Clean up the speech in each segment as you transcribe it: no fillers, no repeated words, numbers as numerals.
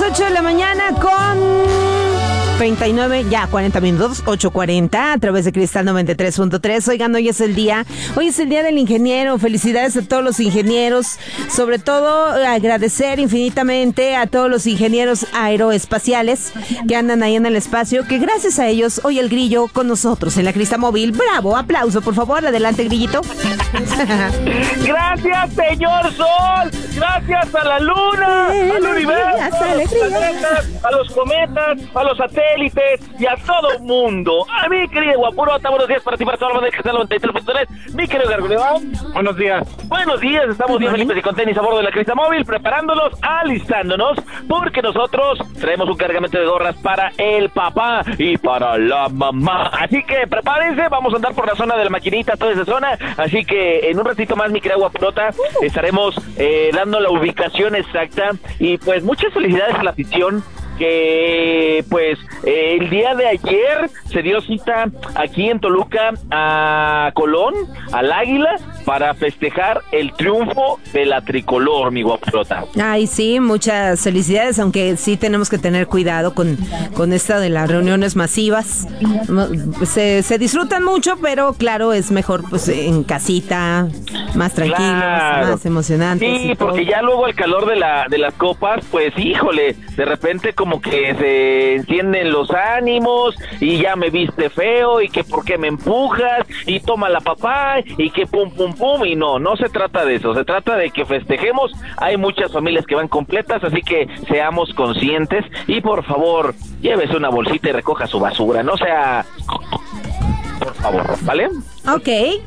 8 de la mañana con 39, ya 40 minutos, 8:40 a través de Cristal 93.3. Oigan, hoy es el día del ingeniero. Felicidades a todos los ingenieros, sobre todo agradecer infinitamente a todos los ingenieros aeroespaciales que andan ahí en el espacio, que gracias a ellos hoy el Grillo con nosotros en la Crista Móvil. Bravo, aplauso por favor, adelante Grillito. Gracias señor Sol, gracias a la luna, al universo, a los cometas, a los satélites y a todo el mundo. A mi querido Guapurota, buenos días para ti, para toda la banda de Cristal 93.3. Mi querido Gargoleón, buenos días. Buenos días, estamos bien felices y con tenis a bordo de la Crista Móvil, preparándonos, alistándonos, porque nosotros traemos un cargamento de gorras para el papá y para la mamá. Así que prepárense, vamos a andar por la zona de la maquinita, toda esa zona. Así que en un ratito más, mi querida Guapurota, estaremos dando la ubicación exacta. Y pues muchas felicidades a la afición que pues el día de ayer se dio cita aquí en Toluca a Colón, al Águila, para festejar el triunfo de la tricolor, mi Guapurota. Ay, sí, muchas felicidades, aunque sí tenemos que tener cuidado con esta de las reuniones masivas. Se disfrutan mucho, pero claro, es mejor pues en casita, más tranquilos, claro, más emocionantes. Sí, porque ya luego el calor de las copas, pues híjole, de repente como que se encienden los ánimos y ya me viste feo y que por qué me empujas y toma la papá y que pum pum pum, y no se trata de eso, se trata de que festejemos. Hay muchas familias que van completas, así que seamos conscientes y por favor, llévese una bolsita y recoja su basura, no sea, por favor, ¿vale? Ok.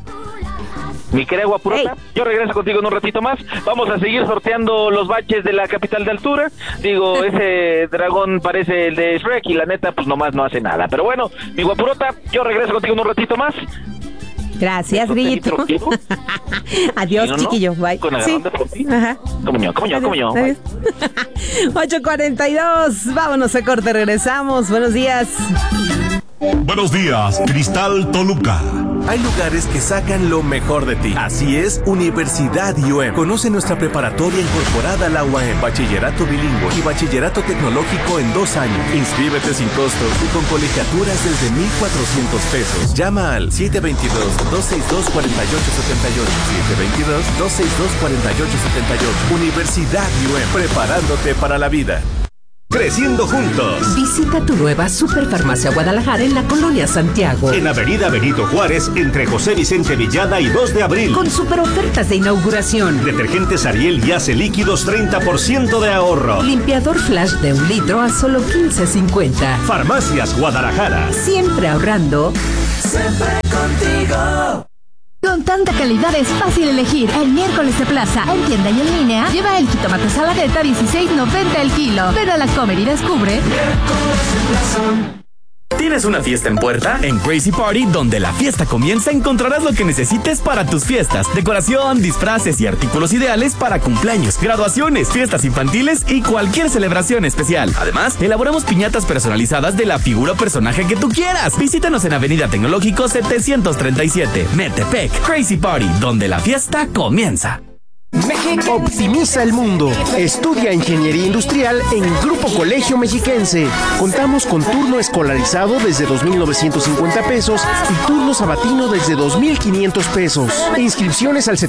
Mi querida Guapurota, yo regreso contigo en un ratito más. Vamos a seguir sorteando los baches de la capital de altura. Digo, ese dragón parece el de Shrek y la neta, pues nomás no hace nada. Pero bueno, mi Guapurota, yo regreso contigo en un ratito más. Gracias, Grillito. Adiós, no, chiquillo. Bye. Con sí. Ajá. Como yo. 8:42. Vámonos a corte, regresamos. Buenos días. Buenos días, Cristal Toluca. Hay lugares que sacan lo mejor de ti. Así es, Universidad IUEM. Conoce nuestra preparatoria incorporada a la UAM, bachillerato bilingüe y bachillerato tecnológico en 2 años. Inscríbete sin costo y con colegiaturas desde 1,400 pesos. Llama al 722-262-4878. 722-262-4878. Universidad IUEM, preparándote para la vida. Creciendo juntos. Visita tu nueva Superfarmacia Guadalajara en la Colonia Santiago. En Avenida Benito Juárez, entre José Vicente Villada y 2 de abril. Con super ofertas de inauguración. Detergentes Ariel y Ace líquidos 30% de ahorro. Limpiador Flash de 1 litro a solo $15.50. Farmacias Guadalajara. Siempre ahorrando. Siempre contigo. Con tanta calidad es fácil elegir. El miércoles de plaza, en tienda y en línea, lleva el jitomate saladeta $16.90 el kilo. Ven a la Comer y descubre. ¿Tienes una fiesta en puerta? En Crazy Party, donde la fiesta comienza, encontrarás lo que necesites para tus fiestas. Decoración, disfraces y artículos ideales para cumpleaños, graduaciones, fiestas infantiles y cualquier celebración especial. Además, elaboramos piñatas personalizadas de la figura o personaje que tú quieras. Visítanos en Avenida Tecnológico 737, Metepec. Crazy Party, donde la fiesta comienza. Optimiza el mundo. Estudia Ingeniería Industrial en Grupo Colegio Mexiquense. Contamos con turno escolarizado desde 2,950 pesos y turno sabatino desde 2,500 pesos. Inscripciones al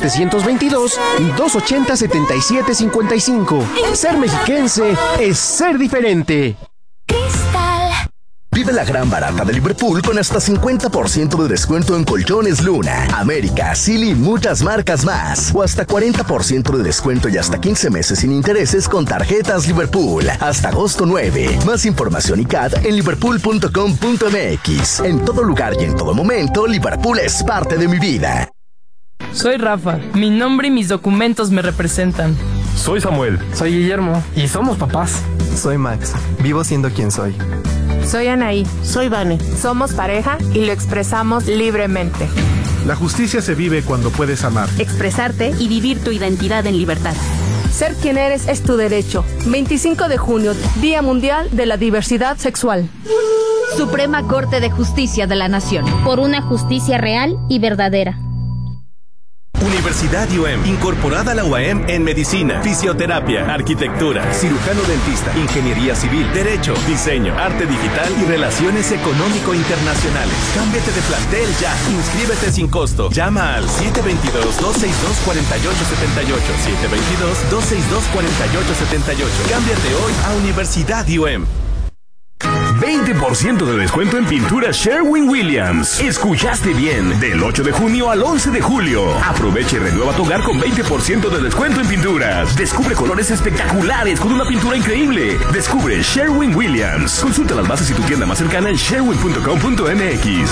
722-280-7755. Ser mexiquense es ser diferente. Vive la gran barata de Liverpool con hasta 50% de descuento en colchones Luna, América, Silly y muchas marcas más. O hasta 40% de descuento y hasta 15 meses sin intereses con tarjetas Liverpool. Hasta agosto 9. Más información y CAD en liverpool.com.mx. En todo lugar y en todo momento, Liverpool es parte de mi vida. Soy Rafa. Mi nombre y mis documentos me representan. Soy Samuel. Soy Guillermo. Y somos papás. Soy Max. Vivo siendo quien soy. Soy Anaí. Soy Vane. Somos pareja y lo expresamos libremente. La justicia se vive cuando puedes amar, expresarte y vivir tu identidad en libertad. Ser quien eres es tu derecho. 25 de junio, Día Mundial de la Diversidad Sexual. Suprema Corte de Justicia de la Nación. Por una justicia real y verdadera. Universidad UM, incorporada a la UAM en medicina, fisioterapia, arquitectura, cirujano dentista, ingeniería civil, derecho, diseño, arte digital y relaciones económico-internacionales. Cámbiate de plantel ya. Inscríbete sin costo. Llama al 722-262-4878. 722-262-4878. Cámbiate hoy a Universidad UM. 20% de descuento en pintura Sherwin-Williams. Escuchaste bien. Del 8 de junio al 11 de julio. Aprovecha y renueva tu hogar con 20% de descuento en pinturas. Descubre colores espectaculares con una pintura increíble. Descubre Sherwin-Williams. Consulta las bases y tu tienda más cercana en sherwin.com.mx.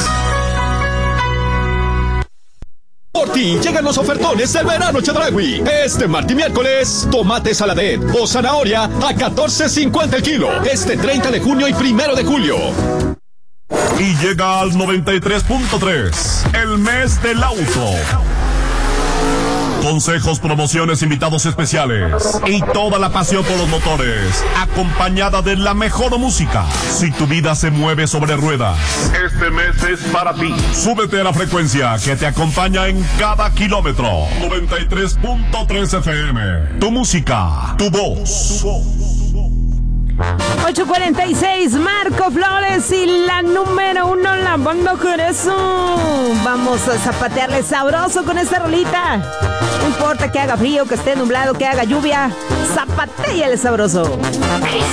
Por ti llegan los ofertones del verano Chedraui. Este martes y miércoles, tomate saladet o zanahoria a $14.50 el kilo. Este 30 de junio y 1 de julio. Y llega al 93.3, el mes del auto. Consejos, promociones, invitados especiales y toda la pasión por los motores, acompañada de la mejor música. Si tu vida se mueve sobre ruedas, este mes es para ti. Súbete a la frecuencia que te acompaña en cada kilómetro. 93.3 FM. Tu música, tu voz. 8:46, Marco Flores y la número 1, la banda Jerez. Vamos a zapatearle sabroso con esta rolita. No importa que haga frío, que esté nublado, que haga lluvia. Zapatéale sabroso.